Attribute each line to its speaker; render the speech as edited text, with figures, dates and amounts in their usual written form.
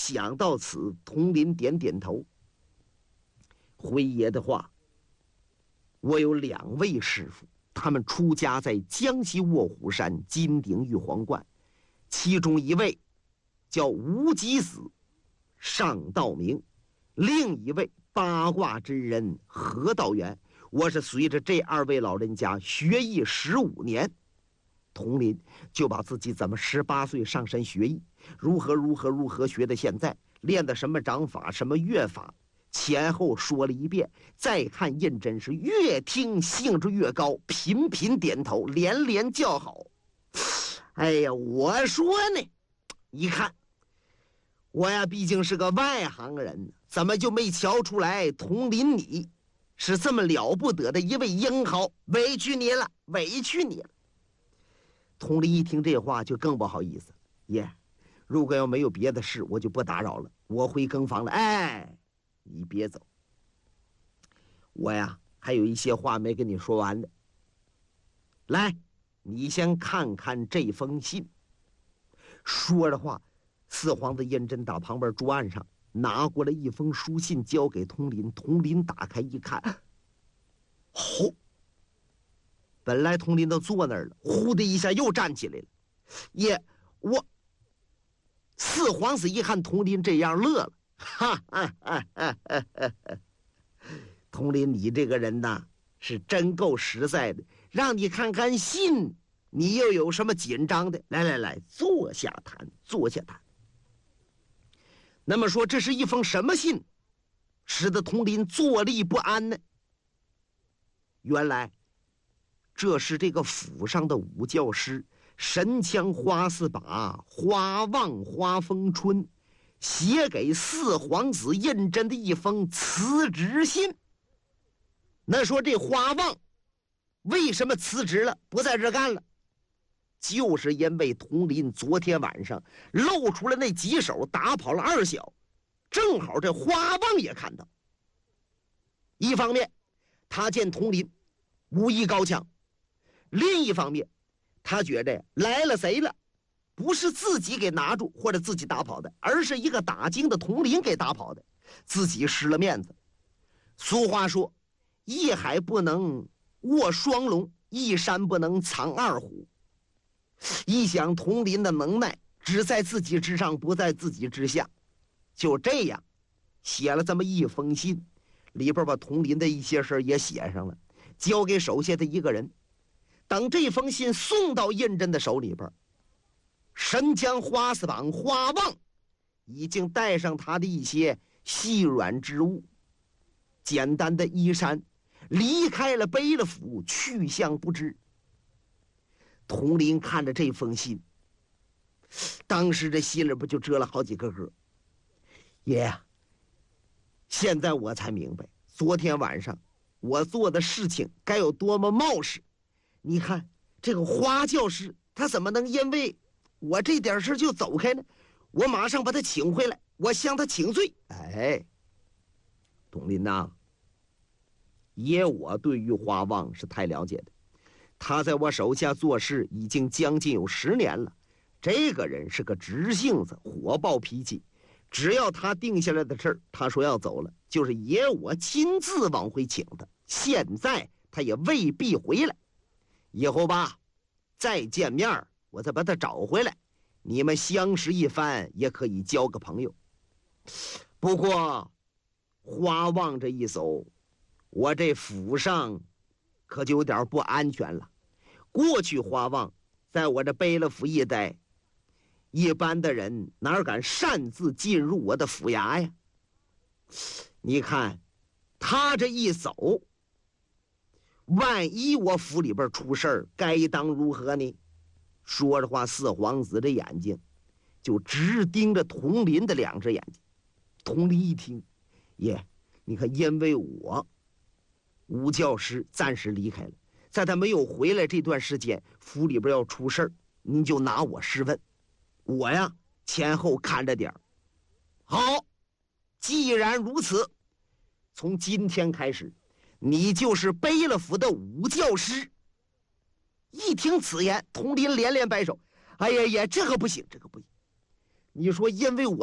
Speaker 1: 想到此，佟林点点头。回爷的话，我有2位师傅，他们出家在江西卧虎山金顶玉皇观，其中一位叫无极子上道明，另一位八卦真人何道元。我是随着这2位老人家学艺15年。佟林就把自己怎么18岁上山学艺，如何学的现在，练的什么掌法什么乐法，前后说了一遍。再看胤禛是越听兴致越高，频频点头，连连叫好。哎呀，我说呢，你看我呀毕竟是个外行人，怎么就没瞧出来佟林你是这么了不得的一位英豪？委屈你了，委屈你了。佟林一听这话就更不好意思，爷，如果要没有别的事，我就不打扰了，我回更房了。哎，你别走，我呀还有一些话没跟你说完呢。来，你先看看这封信。说着话，四皇子胤禛打旁边桌案上拿过来一封书信，交给佟林。佟林打开一看，吼！本来佟林都坐那儿了，呼的一下又站起来了。爷，我四皇子一看佟林这样，乐了，哈哈哈哈哈哈！佟林，你这个人呐，是真够实在的。让你看看信，你又有什么紧张的？来，坐下谈，坐下谈。那么说，这是一封什么信，使得佟林坐立不安呢？原来这是这个府上的武教师神枪花四把花望花风春写给四皇子胤禛的一封辞职信。那说这花望为什么辞职了，不在这干了？就是因为佟林昨天晚上露出了那几手，打跑了2小，正好这花望也看到。一方面他见佟林武艺高强，另一方面他觉得来了贼了，不是自己给拿住或者自己打跑的，而是一个打精的佟林给打跑的，自己失了面子。俗话说，一海不能卧双龙，一山不能藏2虎。一想佟林的能耐只在自己之上，不在自己之下，就这样写了这么一封信，里边把佟林的一些事也写上了，交给手下的一个人。等这封信送到胤禛的手里边，神枪花四榜花望已经带上他的一些细软之物，简单的衣衫，离开了背了府，去向不知。佟林看着这封信，当时这心里边就遮了好几个疙。爷，现在我才明白昨天晚上我做的事情该有多么冒失。你看这个花教师，他怎么能因为我这点事就走开呢？我马上把他请回来，我向他请罪。哎，佟林呐，爷我对于花望是太了解的，他在我手下做事已经将近有10年了。这个人是个直性子，火爆脾气，只要他定下来的事儿，他说要走了，就是爷我亲自往回请他。现在他也未必回来，以后吧，再见面我再把他找回来，你们相识一番，也可以交个朋友。不过花望这一走，我这府上可就有点不安全了。过去花望在我这背了府一带，一般的人哪敢擅自进入我的府衙呀？你看他这一走，万一我府里边出事儿，该当如何呢？说着话，四皇子的眼睛就直盯着佟林的2只眼睛。佟林一听，爷，你看，因为我武教师暂时离开了，在他没有回来这段时间，府里边要出事儿，您就拿我试问，我呀前后看着点儿。好，既然如此，从今天开始，你就是背了府的武教师。一听此言，佟林连连摆手：“哎呀，这个不行，这个不行！你说，因为我